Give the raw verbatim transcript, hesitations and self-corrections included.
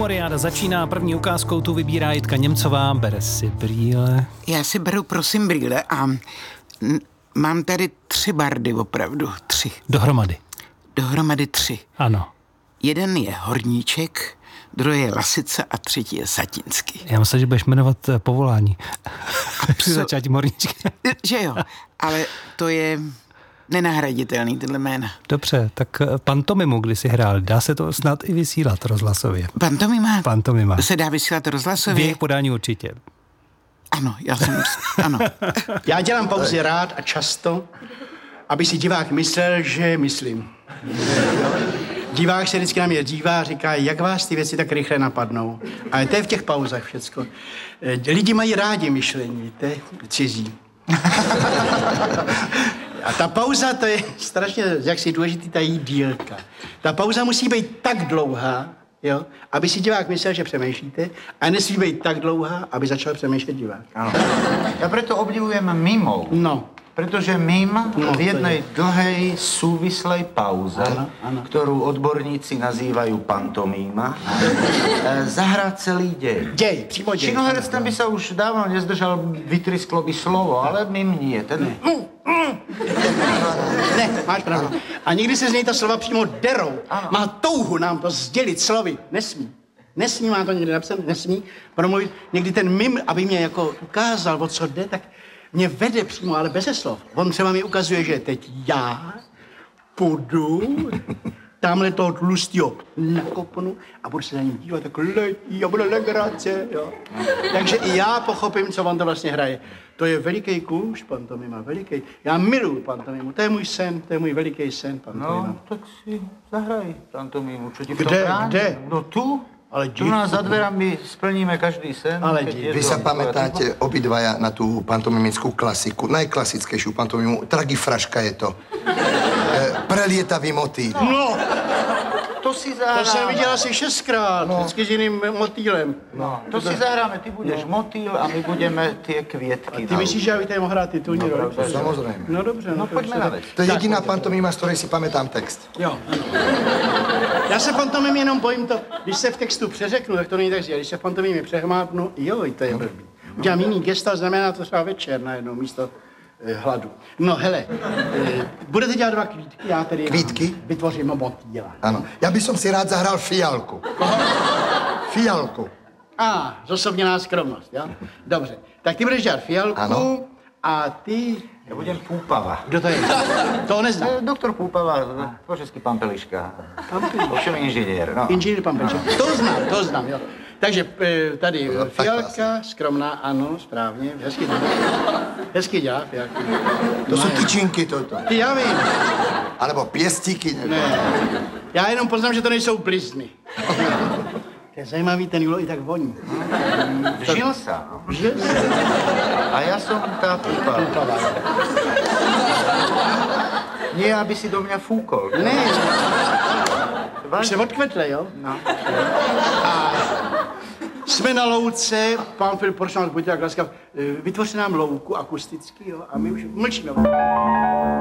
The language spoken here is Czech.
Humoriáda začíná, první ukázkou tu vybírá Jitka Němcová, bere si brýle. Já si beru, prosím, brýle a n- mám tady tři bardy, opravdu, tři. Dohromady. Dohromady tři. Ano. Jeden je Horníček, druhý je Lasica a třetí je Satinský. Já myslím, že budeš jmenovat eh, povolání. Při Co? začátí Horníčka. Že jo, ale to je nenahraditelný, tyhle jména. Dobře, tak eh, pantomimu, kdy jsi hrál, dá se to snad i vysílat rozhlasově. Pantomima Pantomima. se dá vysílat V rozhlasově? jejich podání určitě. Ano, já jsem... ano. Já dělám pauzy rád a často, aby si divák myslel, že myslím. Divák se vždycky na mě dívá a říká, jak vás ty věci tak rychle napadnou. Ale to je v těch pauzách všecko. Lidi mají rádi myšlení, to je cizí. A ta pauza, to je strašně, jak si důležitý, ta její dílka. Ta pauza musí být tak dlouhá, jo, aby si divák myslel, že přemýšlíte, a nesmí být tak dlouhá, aby začal přemýšlet divák. Ano. Ja preto obdivujem mimov. No. Pretože mim No, v jednej dlhej súvislej pauze, Áno, áno. ktorú odborníci nazývajú pantomíma, e, zahrá celý deň. Dej, přímo dej. Činoherec ten by sa už dávno nezdržal, vytrisklo by slovo, ale mim nie. Ten... Ne, máš pravdu. A někdy se z něj ta slova přímo derou. Ano. Má touhu nám to sdělit slovy. Nesmí. Nesmí, má to někdy napsat, nesmí promluvit. Někdy ten mim, aby mě jako ukázal, o co jde, tak mě vede přímo, ale beze slov. On třeba mi ukazuje, že teď já půjdu tamhle toho tlustýho nakopnu a budu se na něm dívat, tak letí a bude legrace, jo. Takže i já pochopím, co on to vlastně hraje. To je veliký kůž, pantomima, veliký. Já miluju pantomimu, to je můj sen, to je můj veliký sen, pantomima. No, tak si zahraj pantomímu. Čo ti v tom Kde, bráni? kde? No tu. Ale Tu nás za dverami splníme každý sen. Ale keď dík. je Vy to- sa pamätáte obidvaja na tú pantomimickú klasiku, najklasickejšiu pantomimu, Tragifraška je to. E, prelietavý motýl. No, To si to zahráme. jsem viděl asi šestkrát, no. Vždycky s jiným motýlem. No, to si zahráme. Ty budeš motýl a my budeme tie Ty kvietky. na myslíš, že já bych tady mohl hrát titulní roli? Samozrejme. No dobře, no, No poďme na vec. To je jediná pantomima, z ktorej si pamätám text. Jo, ano. Já se pantomim jenom bojím to, když se v textu přeřeknu, tak to není tak zjel. Když se v pantomimě přehmápnu, jo, to je blbý. Udělám jiný gesta, znamená to třeba večer najednou místo eh, hladu. No hele, eh, budete dělat dva kvítky, já tedy Kvítky? vytvořím motýla. Áno. Ja by som si rád zahral Fialku. Fialku. A, zosobněná skromnost, jo? Dobře, tak ty budeš dělat fialku Ano. a ty... Ja budem Púpava. Kdo to je? To neznám. E, Doktor Púpava, po česky pán Peliška. Ovšem inžinier, no. Inženýr pan Peček. To znám, to znám, jo. Takže eh, tady No, tak fialka, skromná, ano, správně, hezky dělá. Hezky dělá fialku. To sú tyčinky toto. Ty, já vím. Alebo piestiky. neviem. Ne. Já jenom poznám, že to nejsou blizny. To je zajímavý, ten Julo i tak voní. Žil sa. No. Že? A ja som tá Púpava. Nie, aby si do mňa fúkol. Ne, už Vážne? se odkvetle, jo? No. A jsme na louce, pán Filip, prosím vás, buďte tak laskav, vytvořte nám louku akusticky, jo, a my už mlčíme.